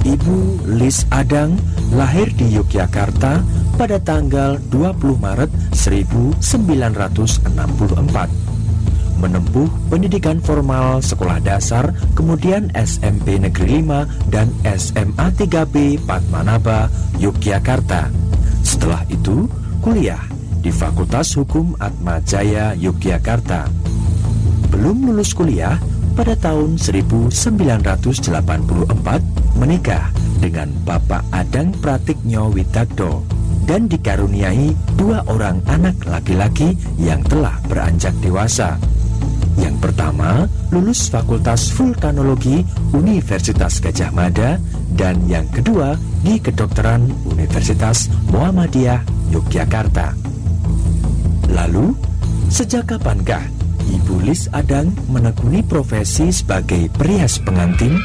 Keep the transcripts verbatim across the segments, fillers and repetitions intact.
Ibu Lis Adang lahir di Yogyakarta pada tanggal dua puluh Maret seribu sembilan ratus enam puluh empat. Menempuh pendidikan formal sekolah dasar, kemudian S M P Negeri lima dan S M A tiga B Padmanaba, Yogyakarta. Setelah itu, kuliah di Fakultas Hukum Atmajaya, Yogyakarta. Belum lulus kuliah, pada tahun seribu sembilan ratus delapan puluh empat menikah dengan Bapak Adang Pratiknyo Widagdo dan dikaruniai dua orang anak laki-laki yang telah beranjak dewasa. Yang pertama lulus Fakultas Vulkanologi Universitas Gadjah Mada dan yang kedua di Kedokteran Universitas Muhammadiyah Yogyakarta. Lalu, sejak kapankah Ibu Lis Adang menekuni profesi sebagai perias pengantin?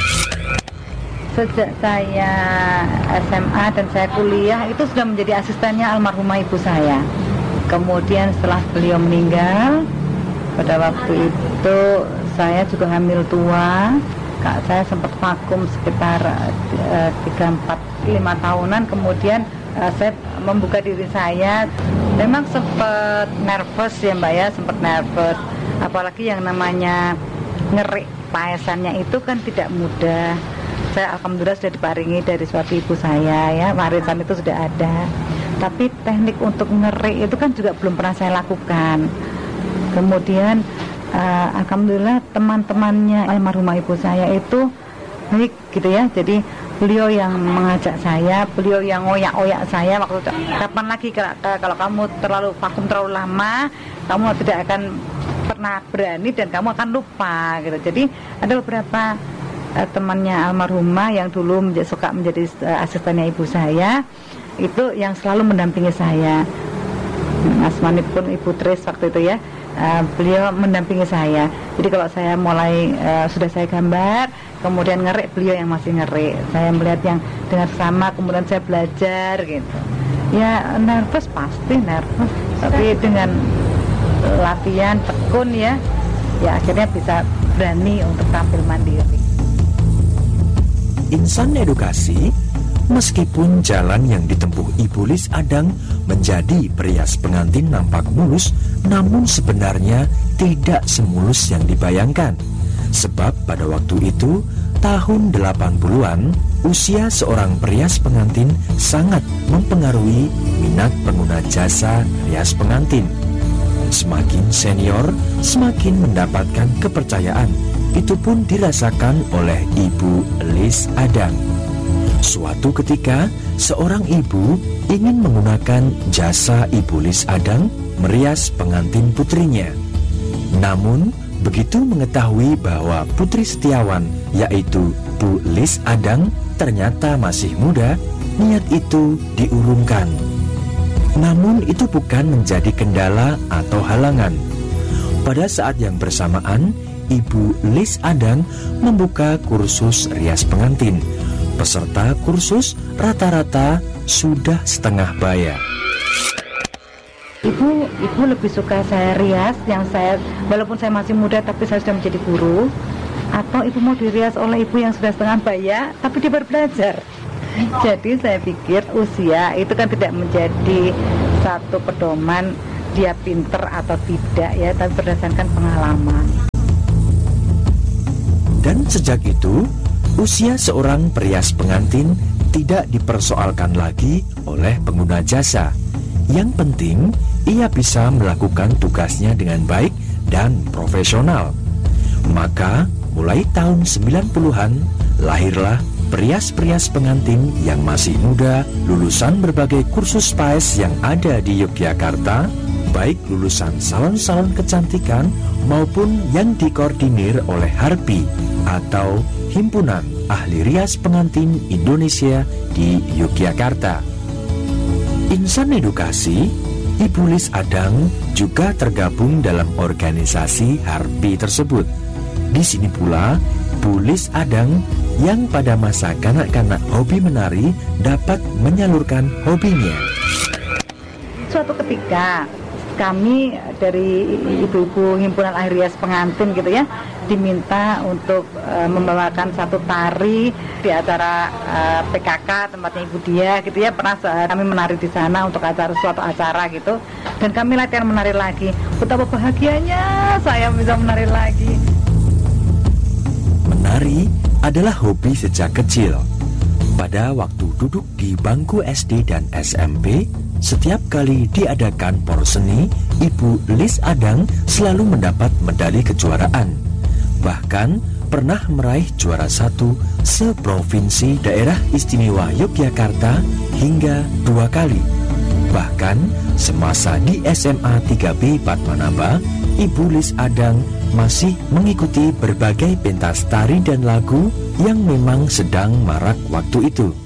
Sejak saya S M A dan saya kuliah itu sudah menjadi asistennya almarhumah ibu saya. Kemudian setelah beliau meninggal, pada waktu itu saya juga hamil tua. Kak saya sempat vakum sekitar uh, tiga, empat, lima tahunan. Kemudian uh, saya membuka diri saya. Memang sempat nervous ya Mbak ya, sempat nervous. Apalagi yang namanya ngerik paesannya itu kan tidak mudah. Saya alhamdulillah sudah diparingi dari suatu ibu saya ya, warisan itu sudah ada. Tapi teknik untuk ngerik itu kan juga belum pernah saya lakukan. Kemudian uh, alhamdulillah teman-temannya almarhumah ibu saya itu baik gitu ya. Jadi beliau yang mengajak saya, beliau yang ngoyak-ngoyak saya waktu itu, kapan lagi kalau, kalau kamu terlalu vakum terlalu lama, kamu tidak akan pernah berani dan kamu akan lupa gitu. Jadi ada beberapa uh, temannya almarhumah yang dulu menjadi, suka menjadi uh, asistennya ibu saya, itu yang selalu mendampingi saya. Asmani pun Ibu Tris waktu itu ya. Uh, beliau mendampingi saya. Jadi kalau saya mulai uh, sudah saya gambar, kemudian ngerik, beliau yang masih ngerik. Saya melihat yang dengan sama, kemudian saya belajar gitu. Ya nervous pasti nervous, tapi dengan latihan tekun ya, ya akhirnya bisa berani untuk tampil mandiri. Insan edukasi. Meskipun jalan yang ditempuh Ibu Lis Adang menjadi perias pengantin nampak mulus, namun sebenarnya tidak semulus yang dibayangkan. Sebab pada waktu itu, tahun delapan puluhan, usia seorang perias pengantin sangat mempengaruhi minat pengguna jasa perias pengantin. Semakin senior, semakin mendapatkan kepercayaan. Itu pun dirasakan oleh Ibu Lis Adang. Suatu ketika, seorang ibu ingin menggunakan jasa Ibu Lis Adang merias pengantin putrinya. Namun, begitu mengetahui bahwa putri Setiawan, yaitu Bu Lis Adang, ternyata masih muda, niat itu diurungkan. Namun itu bukan menjadi kendala atau halangan. Pada saat yang bersamaan, Ibu Lis Adang membuka kursus rias pengantin. Peserta kursus rata-rata sudah setengah baya. Ibu, ibu lebih suka saya rias, yang saya walaupun saya masih muda tapi saya sudah menjadi guru, atau ibu mau dirias oleh ibu yang sudah setengah baya tapi dia baru belajar. Jadi saya pikir usia itu kan tidak menjadi satu pedoman dia pinter atau tidak ya, tapi berdasarkan pengalaman. Dan sejak itu, usia seorang perias pengantin tidak dipersoalkan lagi oleh pengguna jasa. Yang penting, ia bisa melakukan tugasnya dengan baik dan profesional. Maka, mulai tahun sembilan puluhan, lahirlah perias-perias pengantin yang masih muda, lulusan berbagai kursus P A E S yang ada di Yogyakarta, baik lulusan salon-salon kecantikan maupun yang dikoordinir oleh Harpi atau Himpunan Ahli Rias Pengantin Indonesia di Yogyakarta. Insan edukasi, Ibu Lis Adang juga tergabung dalam organisasi Harpi tersebut. Di sini pula, Bu Lis Adang yang pada masa kanak-kanak hobi menari dapat menyalurkan hobinya. Suatu ketika kami dari ibu-ibu himpunan akhir hias pengantin gitu ya, diminta untuk uh, membawakan satu tari di acara uh, P K K tempatnya Ibu Dia gitu ya. Pernah uh, kami menari di sana untuk acara suatu acara gitu, dan kami latihan menari lagi. Betapa bahagianya saya bisa menari lagi. Menari adalah hobi sejak kecil. Pada waktu duduk di bangku S D dan S M P, setiap kali diadakan porseni, Ibu Lis Adang selalu mendapat medali kejuaraan. Bahkan pernah meraih juara satu seprovinsi daerah istimewa Yogyakarta hingga dua kali. Bahkan semasa di S M A tiga B Padmanaba, Ibu Lis Adang masih mengikuti berbagai pentas tari dan lagu yang memang sedang marak waktu itu.